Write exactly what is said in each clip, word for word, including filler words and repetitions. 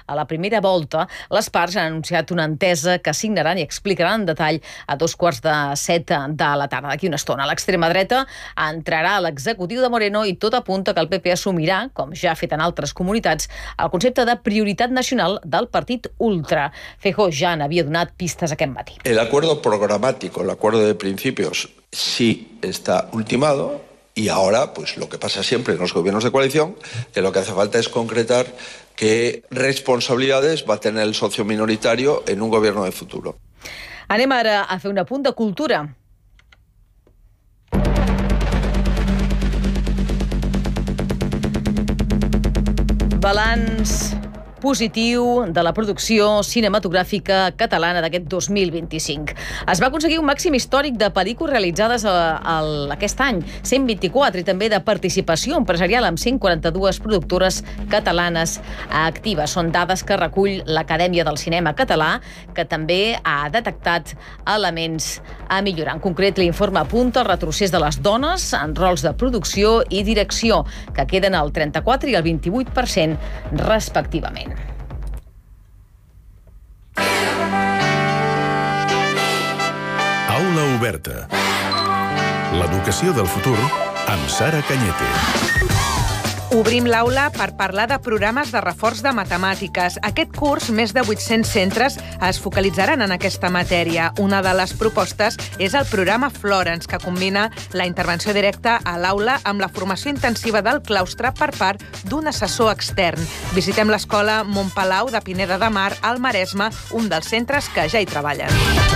a la primera volta, les parts han anunciat una entesa que signaran i explicaran en detall a dos quarts de set de la tarda. D'aquí una estona, l'extrema dreta entrarà a l'executiu de Moreno i tot apunta que el P P assumirà, com ja ha fet en altres comunitats, el concepte de prioritat nacional del partit ultra. Feijóo ja n'havia donat pistes aquest matí. El acuerdo programático, el acuerdo de principios, sí está ultimado y ahora, pues lo que pasa siempre en los gobiernos de coalición, que lo que hace falta es concretar qué responsabilidades va a tener el socio minoritario en un gobierno de futuro. Anem ara a fer un apunt de cultura. Balanç positiu de la producció cinematogràfica catalana d'aquest dos mil vint-i-cinc. Es va aconseguir un màxim històric de pel·lícules realitzades a, a, aquest any, cent vint-i-quatre, i també de participació empresarial amb cent quaranta-dues productores catalanes actives. Són dades que recull l'Acadèmia del Cinema Català, que també ha detectat elements a millorar. En concret, l'informe apunta el retrocés de les dones en rols de producció i direcció, que queden al trenta-quatre i el vint-i-vuit per cent respectivament. Aula oberta. L'educació del futur amb Sara Cañete. Obrim l'aula per parlar de programes de reforç de matemàtiques. Aquest curs, més de vuit-cents centres es focalitzaran en aquesta matèria. Una de les propostes és el programa Florence, que combina la intervenció directa a l'aula amb la formació intensiva del claustre per part d'un assessor extern. Visitem l'escola Montpalau de Pineda de Mar, al Maresme, un dels centres que ja hi treballen.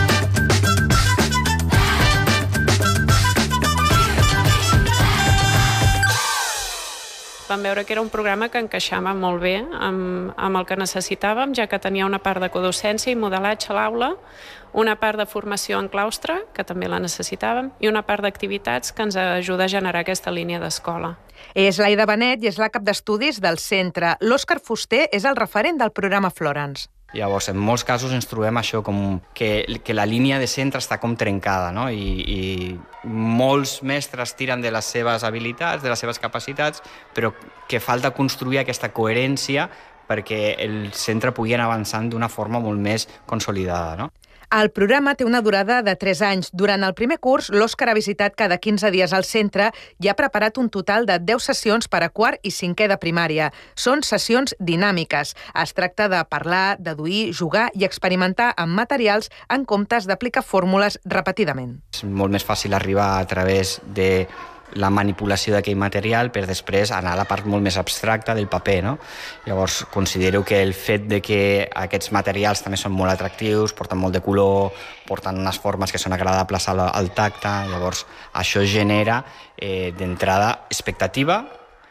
Vam veure que era un programa que encaixava molt bé amb, amb el que necessitàvem, ja que tenia una part de codocència i modelatge a l'aula, una part de formació en claustre, que també la necessitàvem, i una part d'activitats que ens ajuda a generar aquesta línia d'escola. És l'Aida Benet i és la cap d'estudis del centre. L'Òscar Fuster és el referent del programa Florence. Llavors, en molts casos ens trobem això com que, que la línia de centre està com trencada, no? I, i molts mestres tiren de les seves habilitats, de les seves capacitats, però que falta construir aquesta coherència perquè el centre pugui anar avançant d'una forma molt més consolidada, no? El programa té una durada de tres anys. Durant el primer curs, l'Òscar ha visitat cada quinze dies al centre i ha preparat un total de deu sessions per a quart i cinquè de primària. Són sessions dinàmiques. Es tracta de parlar, deduir, jugar i experimentar amb materials en comptes d'aplicar fórmules repetidament. És molt més fàcil arribar a través de la manipulació d'aquell material per després anar a la part molt més abstracta del paper, no? Llavors, considero que el fet de que aquests materials també són molt atractius, porten molt de color, porten unes formes que són agradables al, al tacte, llavors això genera eh, d'entrada expectativa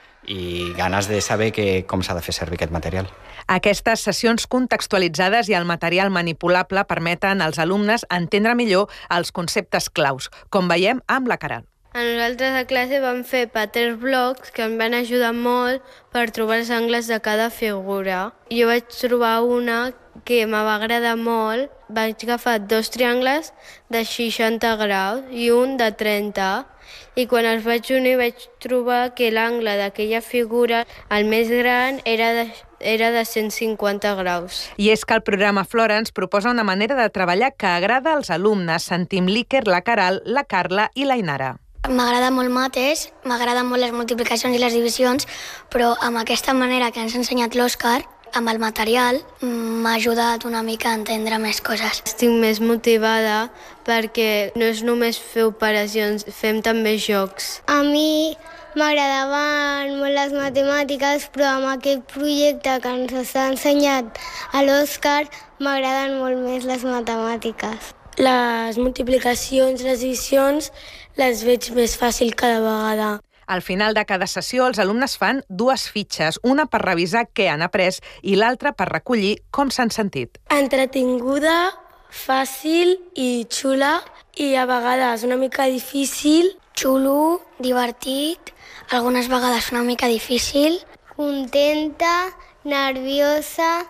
i ganes de saber que, com s'ha de fer servir aquest material. Aquestes sessions contextualitzades i el material manipulable permeten als alumnes entendre millor els conceptes claus, com veiem amb la Caral. A nosaltres a classe vam fer patterns blocs que em van ajudar molt per trobar els angles de cada figura. Jo vaig trobar una que me va agradar molt. Vaig agafar dos triangles de seixanta graus i un de trenta. I quan els vaig unir vaig trobar que l'angle d'aquella figura, el més gran, era de, era de cent cinquanta graus. I és que el programa Florence proposa una manera de treballar que agrada als alumnes. Sentim l'Iker, la Caral, la Carla i la Inara. M'agrada molt mates, m'agraden molt les multiplicacions i les divisions, però amb aquesta manera que ens ha ensenyat l'Òscar, amb el material, m'ha ajudat una mica a entendre més coses. Estic més motivada perquè no és només fer operacions, fem també jocs. A mi m'agradaven molt les matemàtiques, però amb aquest projecte que ens està ensenyat a l'Òscar m'agraden molt més les matemàtiques. Les multiplicacions, les divisions, les veig més fàcil cada vegada. Al final de cada sessió, els alumnes fan dues fitxes, una per revisar què han après i l'altra per recollir com s'han sentit. Entretinguda, fàcil i xula, i a vegades una mica difícil. Xulo, divertit, algunes vegades una mica difícil. Contenta, nerviosa,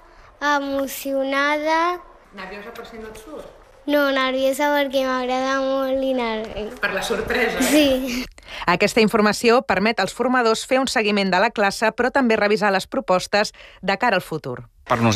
emocionada. Nerviosa per si no et surt? No, nerviosa perquè m'agrada molt i nerviosa. Per la sorpresa? Sí. Aquesta informació permet als formadors fer un seguiment de la classe, però també revisar les propostes de cara al futur. Per